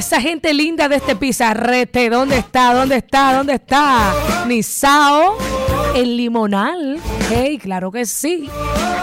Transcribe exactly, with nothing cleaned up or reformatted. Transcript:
Esa gente linda de este Pizarrete, ¿dónde está? ¿Dónde está? ¿Dónde está? Nisao, el Limonal. Hey, claro que sí.